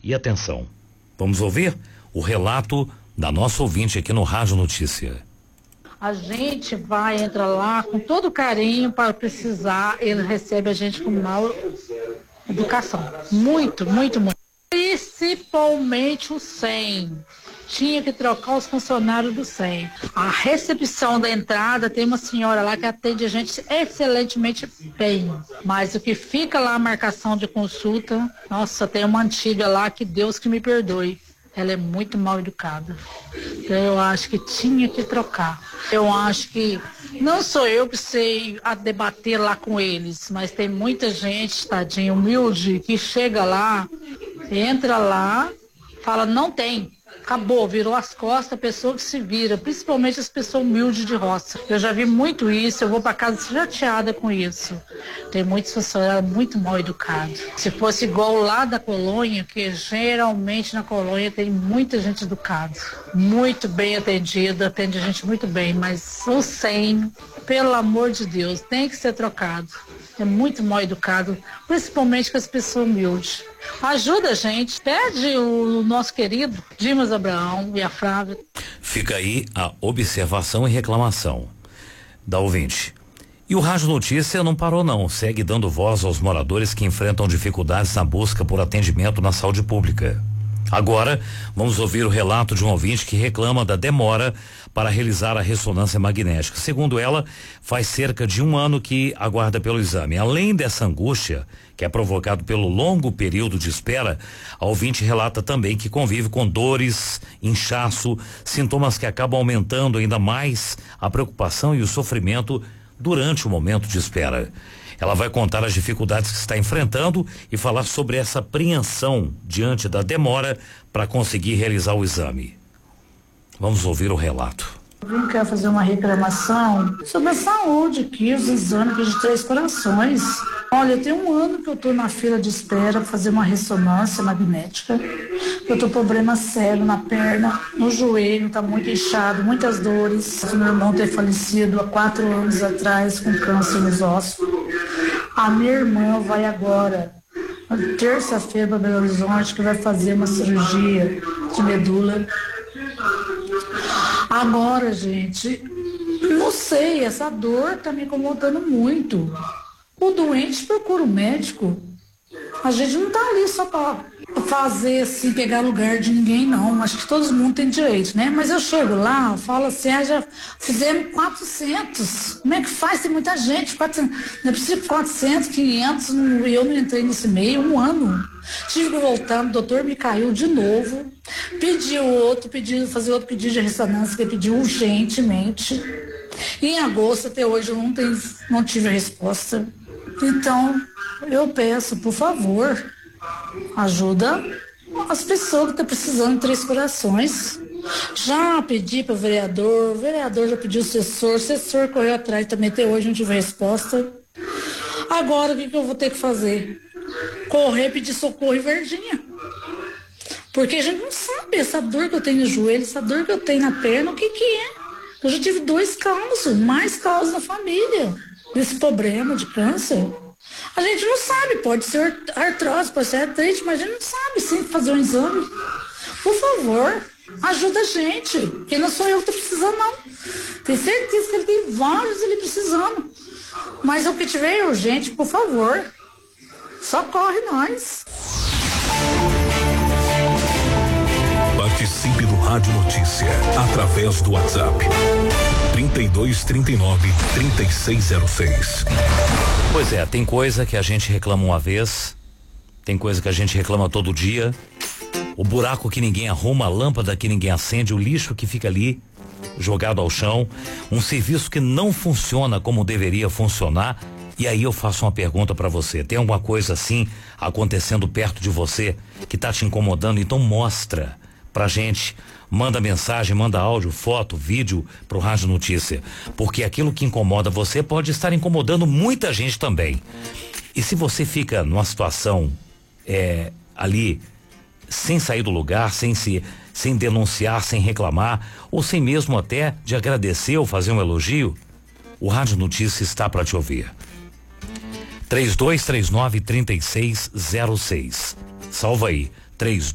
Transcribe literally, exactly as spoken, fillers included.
E atenção, vamos ouvir o relato da nossa ouvinte aqui no Rádio Notícia. A gente vai, entra lá com todo carinho para precisar, ele recebe a gente com mal educação. Muito, muito, muito. Principalmente o S E M. Tinha que trocar os funcionários do S E M. A recepção da entrada, tem uma senhora lá que atende a gente excelentemente bem. Mas o que fica lá, a marcação de consulta, nossa, tem uma antiga lá que Deus que me perdoe. Ela é muito mal educada. Então eu acho que tinha que trocar. Eu acho que não sou eu que sei a debater lá com eles, mas tem muita gente, tadinha, humilde, que chega lá, entra lá, fala, não tem. Acabou, virou as costas, a pessoa que se vira, principalmente as pessoas humildes de roça. Eu já vi muito isso, eu vou para casa chateada com isso. Tem muitos funcionários muito mal educados. Se fosse igual lá da colônia, que geralmente na colônia tem muita gente educada, muito bem atendida, atende a gente muito bem, mas o S E M, pelo amor de Deus, tem que ser trocado. É muito mal educado, principalmente com as pessoas humildes. Ajuda a gente, pede o nosso querido Dimas Abraão e a Flávia. Fica aí a observação e reclamação da ouvinte. E o Rádio Notícia não parou não, segue dando voz aos moradores que enfrentam dificuldades na busca por atendimento na saúde pública. Agora, vamos ouvir o relato de um ouvinte que reclama da demora para realizar a ressonância magnética. Segundo ela, faz cerca de um ano que aguarda pelo exame. Além dessa angústia, que é provocado pelo longo período de espera, a ouvinte relata também que convive com dores, inchaço, sintomas que acabam aumentando ainda mais a preocupação e o sofrimento durante o momento de espera. Ela vai contar as dificuldades que está enfrentando e falar sobre essa apreensão diante da demora para conseguir realizar o exame. Vamos ouvir o relato. Eu quero fazer uma reclamação sobre a saúde aqui, os exames de Três Corações. Olha, tem um ano que eu estou na fila de espera para fazer uma ressonância magnética. Eu estou com problema sério na perna, no joelho, está muito inchado, muitas dores. Meu irmão ter falecido há quatro anos atrás com câncer nos ossos. A minha irmã vai agora, terça-feira, para Belo Horizonte, que vai fazer uma cirurgia de medula. Agora, gente, não sei, essa dor tá me incomodando muito. O doente procura o médico. A gente não tá ali só para fazer assim, pegar lugar de ninguém, não. Acho que todo mundo tem direito, né? Mas eu chego lá, eu falo assim, ah, já fizemos quatrocentos. Como é que faz? Tem muita gente. quatrocentos. Não é preciso quatrocentos, quinhentos, e eu não entrei nesse meio um ano. Tive que voltar, o doutor me caiu de novo. Pedi outro, pedi fazer outro pedido de ressonância, que ele pediu urgentemente. E em agosto, até hoje, eu não, tenho, não tive a resposta. Então, eu peço, por favor, ajuda as pessoas que estão precisando de Três Corações. Já pedi para o vereador, o vereador já pediu o assessor, o assessor correu atrás também, até hoje não tive resposta. Agora, o que, que eu vou ter que fazer? Correr, pedir socorro em Verdinha. Porque a gente não sabe essa dor que eu tenho no joelho, essa dor que eu tenho na perna, o que que é? Eu já tive dois casos, mais casos na família, desse problema de câncer. A gente não sabe, pode ser artrose, pode ser artrite, mas a gente não sabe sem fazer um exame. Por favor, ajuda a gente, porque não sou eu que estou precisando, não. Tenho certeza que ele tem vários ele precisando. Mas o que tiver é urgente, por favor, socorre nós. Participe do Rádio Notícia através do WhatsApp trinta e dois, trinta e nove, trinta e seis zero seis. Pois é, tem coisa que a gente reclama uma vez, tem coisa que a gente reclama todo dia. O buraco que ninguém arruma, a lâmpada que ninguém acende, o lixo que fica ali jogado ao chão, um serviço que não funciona como deveria funcionar. E aí eu faço uma pergunta para você, tem alguma coisa assim acontecendo perto de você que tá te incomodando? Então mostra pra gente, manda mensagem, manda áudio, foto, vídeo pro Rádio Notícia, porque aquilo que incomoda você pode estar incomodando muita gente também. E se você fica numa situação é, ali sem sair do lugar, sem se sem denunciar, sem reclamar, ou sem mesmo até de agradecer ou fazer um elogio, o Rádio Notícia está para te ouvir. três dois três nove, três seis zero seis. Salva aí. três